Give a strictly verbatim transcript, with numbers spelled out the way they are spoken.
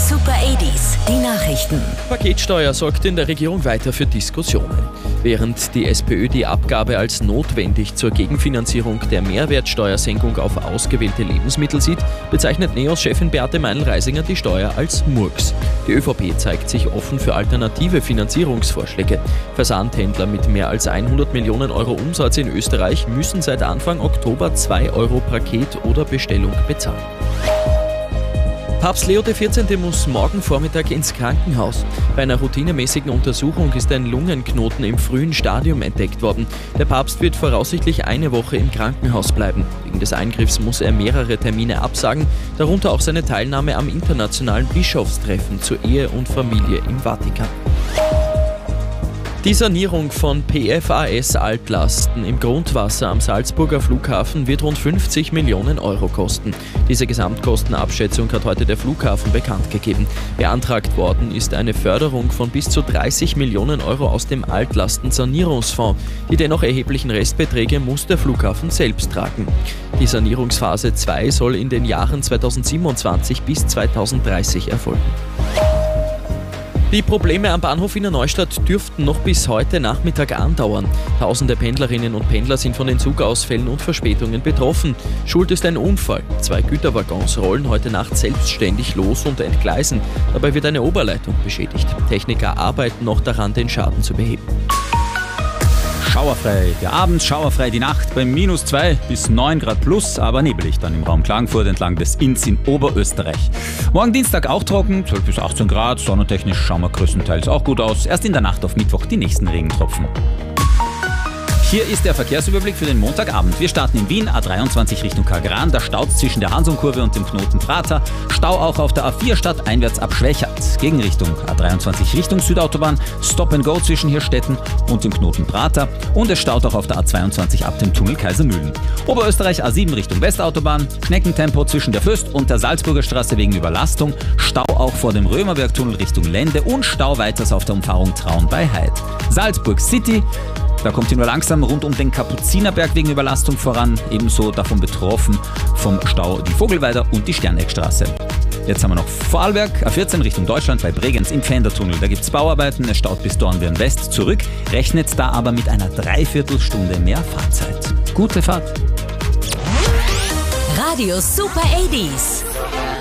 Super achtziger, die Nachrichten. Paketsteuer sorgt in der Regierung weiter für Diskussionen. Während die SPÖ die Abgabe als notwendig zur Gegenfinanzierung der Mehrwertsteuersenkung auf ausgewählte Lebensmittel sieht, bezeichnet NEOS-Chefin Beate Meinl-Reisinger die Steuer als Murks. Die ÖVP zeigt sich offen für alternative Finanzierungsvorschläge. Versandhändler mit mehr als hundert Millionen Euro Umsatz in Österreich müssen seit Anfang Oktober zwei Euro Paket oder Bestellung bezahlen. Papst Leo der vierzehnte muss morgen Vormittag ins Krankenhaus. Bei einer routinemäßigen Untersuchung ist ein Lungenknoten im frühen Stadium entdeckt worden. Der Papst wird voraussichtlich eine Woche im Krankenhaus bleiben. Wegen des Eingriffs muss er mehrere Termine absagen, darunter auch seine Teilnahme am internationalen Bischofstreffen zur Ehe und Familie im Vatikan. Die Sanierung von P F A S-Altlasten im Grundwasser am Salzburger Flughafen wird rund fünfzig Millionen Euro kosten. Diese Gesamtkostenabschätzung hat heute der Flughafen bekannt gegeben. Beantragt worden ist eine Förderung von bis zu dreißig Millionen Euro aus dem Altlastensanierungsfonds. Die dennoch erheblichen Restbeträge muss der Flughafen selbst tragen. Die Sanierungsphase zwei soll in den Jahren zweitausendsiebenundzwanzig bis zweitausenddreißig erfolgen. Die Probleme am Bahnhof Wiener Neustadt dürften noch bis heute Nachmittag andauern. Tausende Pendlerinnen und Pendler sind von den Zugausfällen und Verspätungen betroffen. Schuld ist ein Unfall. Zwei Güterwaggons rollen heute Nacht selbstständig los und entgleisen. Dabei wird eine Oberleitung beschädigt. Techniker arbeiten noch daran, den Schaden zu beheben. Schauerfrei der Abend, schauerfrei die Nacht bei minus zwei bis neun Grad plus, aber nebelig dann im Raum Klagenfurt entlang des Inns in Oberösterreich. Morgen Dienstag auch trocken, zwölf bis achtzehn Grad, sonnentechnisch schauen wir größtenteils auch gut aus. Erst in der Nacht auf Mittwoch die nächsten Regentropfen. Hier ist der Verkehrsüberblick für den Montagabend. Wir starten in Wien, A dreiundzwanzig Richtung Kagran. Da staut es zwischen der Hansum-Kurve und dem Knoten Prater. Stau auch auf der A vier stadteinwärts ab Schwächert. Gegenrichtung A dreiundzwanzig Richtung Südautobahn. Stop and Go zwischen Hirstetten und dem Knoten Prater. Und es staut auch auf der A zweiundzwanzig ab dem Tunnel Kaisermühlen. Oberösterreich A sieben Richtung Westautobahn. Schneckentempo zwischen der Föst und der Salzburger Straße wegen Überlastung. Stau auch vor dem Römerbergtunnel Richtung Lende und Stau weiters auf der Umfahrung Traun bei Heid. Salzburg City. Da kommt ihr nur langsam rund um den Kapuzinerberg wegen Überlastung voran, ebenso davon betroffen vom Stau die Vogelweider und die Sterneckstraße. Jetzt haben wir noch Vorarlberg, A vierzehn Richtung Deutschland bei Bregenz im Pfändertunnel. Da gibt es Bauarbeiten, es staut bis Dornbirn West zurück, rechnet da aber mit einer Dreiviertelstunde mehr Fahrzeit. Gute Fahrt! Radio Super achtziger.